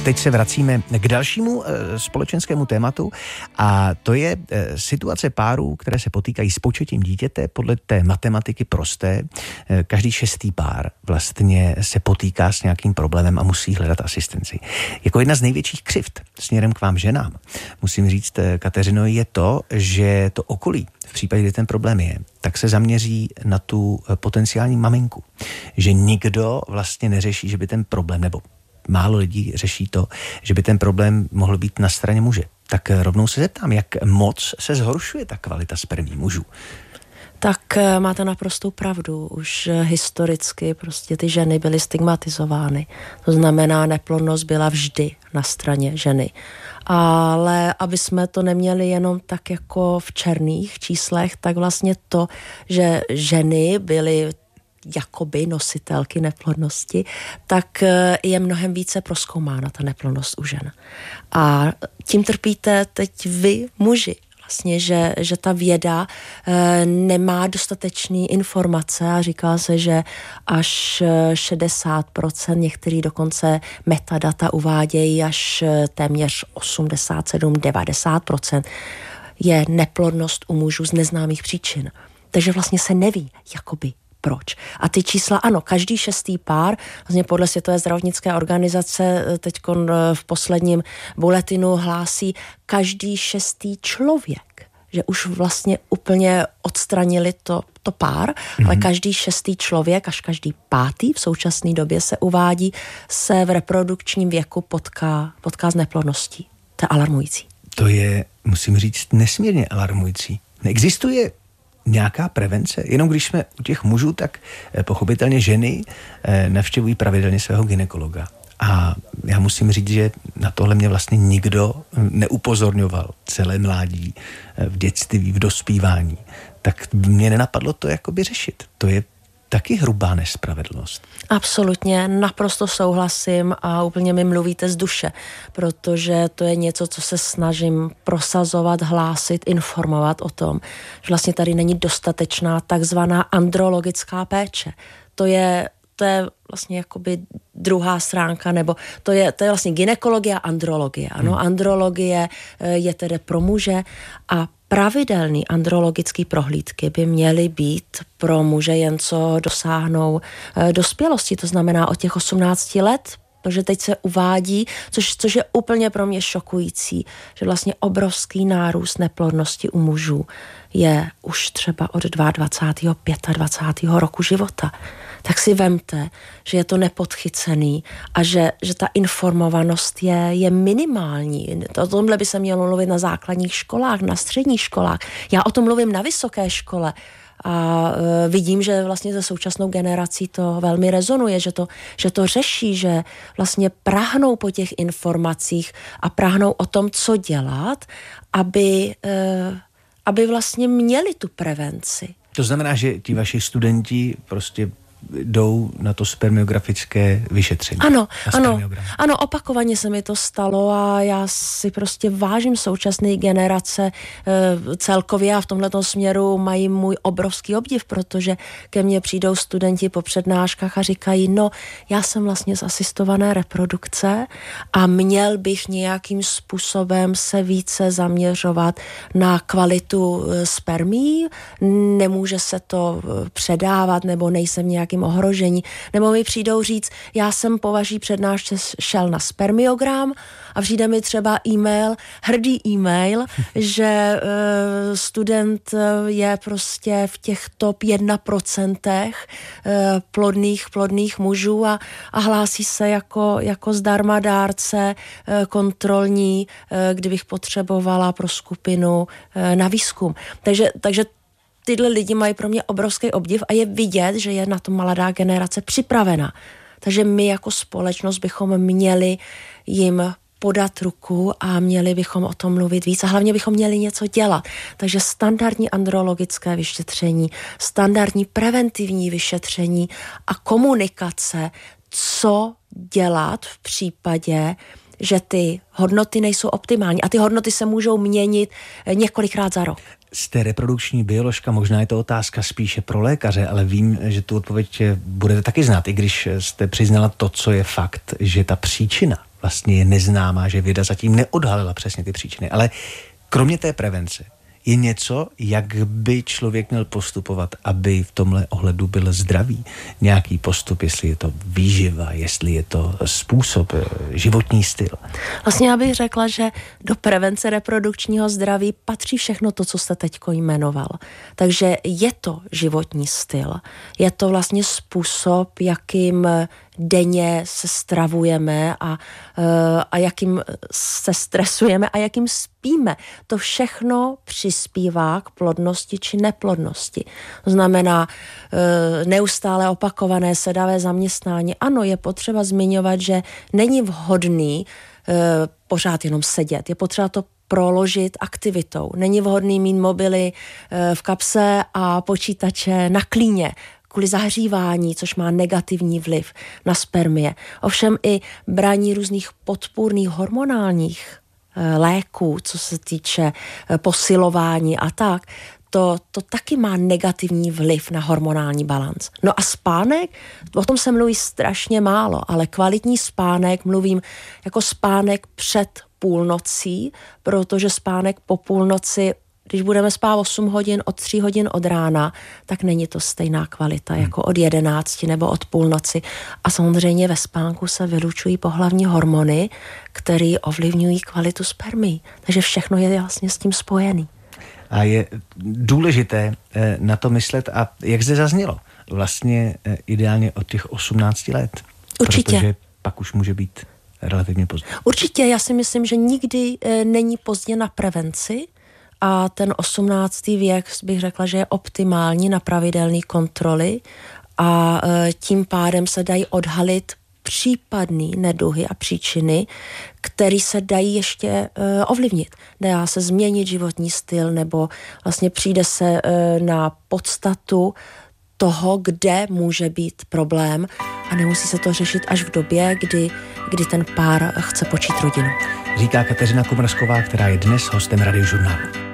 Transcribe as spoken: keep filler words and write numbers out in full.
teď se vracíme k dalšímu e, společenskému tématu a to je e, situace párů, které se potýkají s početím dítěte podle té matematiky prosté. E, každý šestý pár vlastně se potýká s nějakým problémem a musí hledat asistenci. Jako jedna z největších křivd směrem k vám ženám, musím říct, Kateřino, je to, že to okolí, v případě, kdy ten problém je, tak se zaměří na tu potenciální maminku. Že nikdo vlastně neřeší, že by ten problém, nebo málo lidí řeší to, že by ten problém mohl být na straně muže. Tak rovnou se zeptám, jak moc se zhoršuje ta kvalita spermí mužů? Tak máte naprostou pravdu. Už historicky prostě ty ženy byly stigmatizovány. To znamená, neplodnost byla vždy na straně ženy. Ale aby jsme to neměli jenom tak jako v černých číslech, tak vlastně to, že ženy byly jakoby nositelky neplodnosti, tak je mnohem více prozkoumána ta neplodnost u žen. A tím trpíte teď vy, muži. Vlastně, že, že ta věda e, nemá dostatečné informace a říká se, že až šedesát procent, některý dokonce metadata uvádějí až téměř osmdesát sedm až devadesát procent je neplodnost u mužů z neznámých příčin. Takže vlastně se neví, jakoby proč. A ty čísla, ano, každý šestý pár, vlastně podle Světové zdravotnické organizace teď v posledním bulletinu hlásí každý šestý člověk, že už vlastně úplně odstranili to, to pár, mm-hmm. ale každý šestý člověk, až každý pátý v současné době se uvádí, se v reprodukčním věku potká, potká s neplodností. To je alarmující. To je, musím říct, nesmírně alarmující. Neexistuje nějaká prevence? Jenom když jsme u těch mužů, tak pochopitelně ženy navštěvují pravidelně svého gynekologa. A já musím říct, že na tohle mě vlastně nikdo neupozorňoval celé mládí, v dětství, v dospívání. Tak mě nenapadlo to jakoby řešit. To je taky hrubá nespravedlnost. Absolutně, naprosto souhlasím a úplně mi mluvíte z duše, protože to je něco, co se snažím prosazovat, hlásit, informovat o tom, že vlastně tady není dostatečná takzvaná andrologická péče. To je, to je vlastně jakoby druhá stránka, nebo to je, to je vlastně gynekologie a andrologie. Ano, hmm. andrologie je tedy pro muže a pravidelné andrologické prohlídky by měly být pro muže jen co dosáhnou e, dospělosti, to znamená od těch osmnácti let, protože teď se uvádí, což, což je úplně pro mě šokující, že vlastně obrovský nárůst neplodnosti u mužů je už třeba od dvacátého druhého, dvacátého pátého roku života. Tak si vemte, že je to nepodchycený a že, že ta informovanost je, je minimální. O tomhle by se mělo mluvit na základních školách, na středních školách. Já o tom mluvím na vysoké škole a e, vidím, že vlastně ze současnou generací to velmi rezonuje, že to, že to řeší, že vlastně prahnou po těch informacích a prahnou o tom, co dělat, aby, e, aby vlastně měli tu prevenci. To znamená, že ti vaši studenti prostě jdou na to spermiografické vyšetření. Ano, ano, ano, opakovaně se mi to stalo a já si prostě vážím současné generace e, celkově a v tomhletom směru mají můj obrovský obdiv, protože ke mně přijdou studenti po přednáškách a říkají, no, já jsem vlastně z asistované reprodukce a měl bych nějakým způsobem se více zaměřovat na kvalitu spermí, nemůže se to předávat nebo nejsem nějakým ohrožení, nebo mi přijdou říct, já jsem po vaší přednášce šel na spermiogram a přijde mi třeba e-mail, hrdý e-mail, že uh, student je prostě v těch top jedna procent uh, plodných, plodných mužů a, a hlásí se jako, jako zdarma dárce uh, kontrolní, uh, kdybych potřebovala pro skupinu uh, na výzkum. Takže, takže tyhle lidi mají pro mě obrovský obdiv a je vidět, že je na to mladá generace připravena. Takže my jako společnost bychom měli jim podat ruku a měli bychom o tom mluvit víc a hlavně bychom měli něco dělat. Takže standardní andrologické vyšetření, standardní preventivní vyšetření a komunikace, co dělat v případě, že ty hodnoty nejsou optimální a ty hodnoty se můžou měnit několikrát za rok. Jste reprodukční bioložka, možná je to otázka spíše pro lékaře, ale vím, že tu odpověď budete taky znát, i když jste přiznala to, co je fakt, že ta příčina vlastně je neznámá, že věda zatím neodhalila přesně ty příčiny. Ale kromě té prevence je něco, jak by člověk měl postupovat, aby v tomhle ohledu byl zdravý. Nějaký postup, jestli je to výživa, jestli je to způsob, životní styl. Vlastně já bych řekla, že do prevence reprodukčního zdraví patří všechno to, co jste teďko jmenoval. Takže je to životní styl. Je to vlastně způsob, jakým denně se stravujeme a, a jakým se stresujeme a jakým spíme. To všechno přispívá k plodnosti či neplodnosti. To znamená neustále opakované sedavé zaměstnání. Ano, je potřeba zmiňovat, že není vhodný pořád jenom sedět. Je potřeba to proložit aktivitou. Není vhodný mít mobily v kapse a počítače na klíně kvůli zahřívání, což má negativní vliv na spermie. Ovšem i brání různých podpůrných hormonálních léků, co se týče posilování a tak, to, to taky má negativní vliv na hormonální balanc. No a spánek, o tom se mluví strašně málo, ale kvalitní spánek, mluvím jako spánek před půlnocí, protože spánek po půlnoci, když budeme spát osm hodin, od tří hodin od rána, tak není to stejná kvalita jako od jedenácti nebo od půlnoci. A samozřejmě ve spánku se vylučují pohlavní hormony, které ovlivňují kvalitu spermií. Takže všechno je vlastně s tím spojený. A je důležité na to myslet, a jak zde zaznělo, vlastně ideálně od těch osmnácti let. Určitě. Protože pak už může být relativně pozdě. Určitě, já si myslím, že nikdy není pozdě na prevenci a ten osmnáctý věk bych řekla, že je optimální na pravidelné kontroly a tím pádem se dají odhalit případné neduhy a příčiny, které se dají ještě uh, ovlivnit. Dá se změnit životní styl nebo vlastně přijde se uh, na podstatu toho, kde může být problém a nemusí se to řešit až v době, kdy, kdy ten pár chce počít rodinu. Říká Kateřina Komrsková, která je dnes hostem Radiožurnálu.